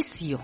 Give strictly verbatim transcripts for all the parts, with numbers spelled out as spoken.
Mauricio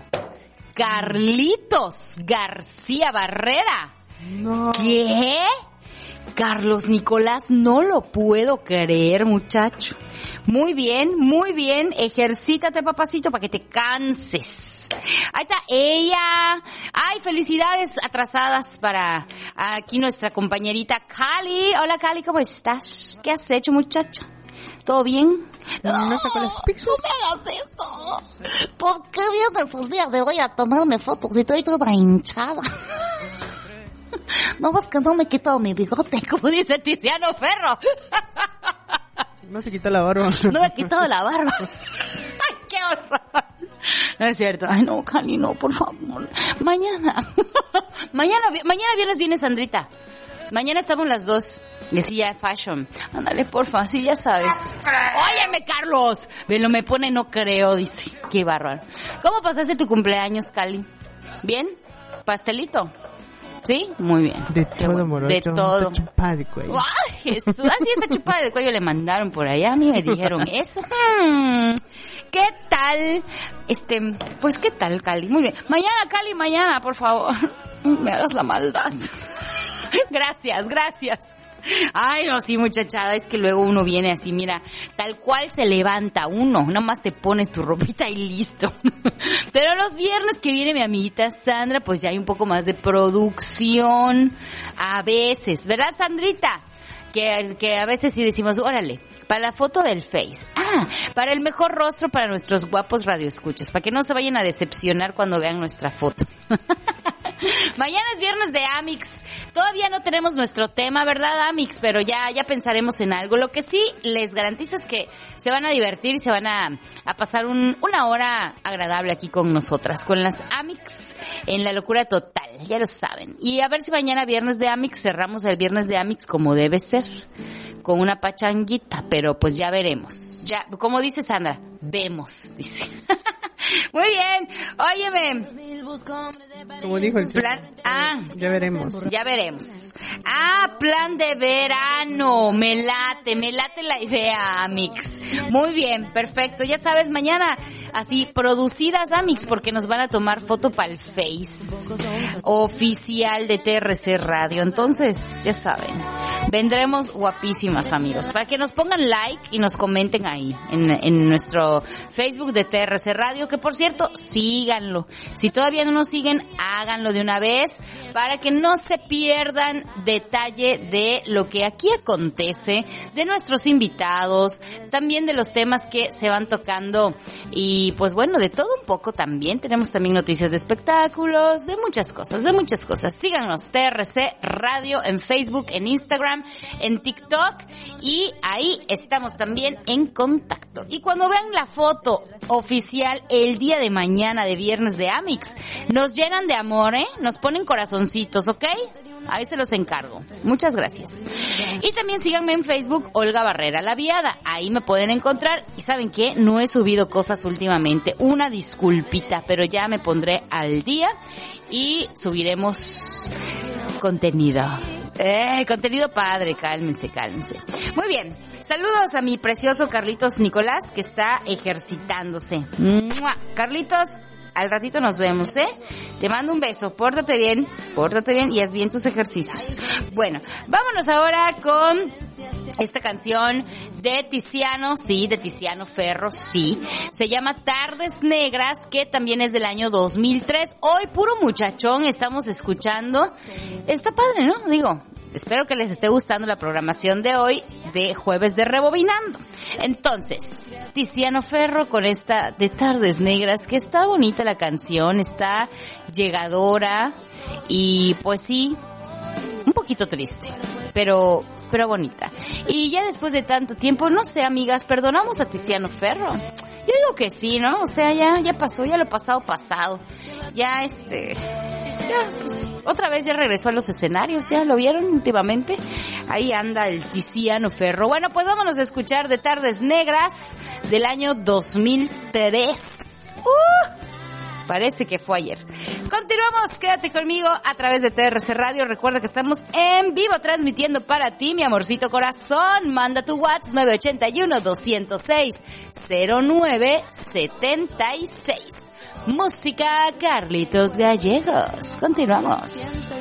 Carlitos García Barrera. No. ¿Qué? Carlos Nicolás, no lo puedo creer, muchacho. Muy bien, muy bien. Ejercítate, papacito, para que te canses. Ahí está ella. Ay, felicidades atrasadas para aquí nuestra compañerita Cali. Hola, Cali, ¿cómo estás? ¿Qué has hecho, muchacha? ¿Todo bien? No, no sacó las pizzas. No me hagas esto. ¿Por qué vienes el día de hoy a tomarme fotos y estoy toda hinchada? No ves que no me he quitado mi bigote, como dice Tiziano Ferro. No se quitó la barba. No me he quitado la barba. Ay, qué horror. No es cierto. Ay, no, Cali, no, por favor. Mañana. mañana, mañana viernes viene Sandrita. Mañana estamos las dos. Decía Fashion. Ándale, porfa, sí, ya sabes. Óyeme, Carlos. Me lo me pone no creo, dice. Qué bárbaro. ¿Cómo pasaste tu cumpleaños, Cali? ¿Bien? ¿Pastelito? ¿Sí? Muy bien. De todo, bueno. Morocho. De todo. Está chupada de cuello. ¡Ay, Jesús! Así está chupada de cuello. Le mandaron por allá. A mí me dijeron eso. Hmm. ¿Qué tal? Este, pues, ¿qué tal, Cali? Muy bien. Mañana, Cali, mañana, por favor. Me hagas la maldad. Gracias, gracias. Ay, no, sí, muchachada, es que luego uno viene así, mira, tal cual se levanta uno, nomás te pones tu ropita y listo. Pero los viernes que viene mi amiguita Sandra, pues ya hay un poco más de producción, a veces, ¿verdad, Sandrita? Que, que a veces sí decimos, órale, para la foto del Face. Ah, para el mejor rostro para nuestros guapos radioescuchas, para que no se vayan a decepcionar cuando vean nuestra foto. Mañana es viernes de Amix. Todavía no tenemos nuestro tema, ¿verdad, Amix? Pero ya, ya pensaremos en algo. Lo que sí les garantizo es que se van a divertir y se van a, a pasar un, una hora agradable aquí con nosotras, con las Amix en la locura total, ya lo saben. Y a ver si mañana viernes de Amix cerramos el viernes de Amix como debe ser, con una pachanguita, pero pues ya veremos. Ya, como dice Sandra, vemos, dice. Muy bien, óyeme. Como dijo el señor. Plan, ah, ya veremos. Ya veremos. Ah, plan de verano. Me late, me late la idea, Amix. Muy bien, perfecto. Ya sabes, mañana así producidas, Amix, porque nos van a tomar foto para el Face oficial de T R C Radio. Entonces, ya saben, vendremos guapísimas, amigos, para que nos pongan like y nos comenten ahí en, en nuestro Facebook de T R C Radio, que por cierto, síganlo. Si todavía no nos siguen, háganlo de una vez para que no se pierdan detalle de lo que aquí acontece, de nuestros invitados, también de los temas que se van tocando y pues bueno, de todo un poco también. Tenemos también noticias de espectáculos, de muchas cosas, de muchas cosas. Síganos, T R C Radio en Facebook, en Instagram, en TikTok y ahí estamos también en contacto. Y cuando vean la foto oficial el día de mañana de viernes de Amix, nos llenan de amor, ¿eh? Nos ponen corazoncitos, ¿ok? Ahí se los encargo. Muchas gracias. Y también síganme en Facebook, Olga Barrera La Viada. Ahí me pueden encontrar. Y ¿saben qué? No he subido cosas últimamente. Una disculpita, pero ya me pondré al día y subiremos contenido. Eh, contenido padre, cálmense, cálmense. Muy bien. Saludos a mi precioso Carlitos Nicolás, que está ejercitándose. ¡Mua! Carlitos, al ratito nos vemos, ¿eh? Te mando un beso, pórtate bien, pórtate bien y haz bien tus ejercicios. Bueno, vámonos ahora con esta canción de Tiziano, sí, de Tiziano Ferro, sí. Se llama Tardes Negras, que también es del año dos mil tres. Hoy, puro muchachón, estamos escuchando. Está padre, ¿no? Digo, espero que les esté gustando la programación de hoy, de Jueves de Rebobinando. Entonces, Tiziano Ferro con esta de Tardes Negras, que está bonita la canción, está llegadora y pues sí, un poquito triste, pero pero bonita. Y ya después de tanto tiempo, no sé, amigas, ¿perdonamos a Tiziano Ferro? Yo digo que sí, ¿no? O sea, ya ya pasó, ya lo pasado, pasado. Ya, este... Ya, pues, otra vez ya regresó a los escenarios, ¿ya lo vieron últimamente? Ahí anda el Tiziano Ferro. Bueno, pues vámonos a escuchar de Tardes Negras del año dos mil tres. ¡Uh! Parece que fue ayer. Continuamos, quédate conmigo a través de T R C Radio. Recuerda que estamos en vivo transmitiendo para ti, mi amorcito corazón. Manda tu WhatsApp nueve ocho uno, dos cero seis, cero nueve siete seis. música Carlitos Gallegos. Continuamos.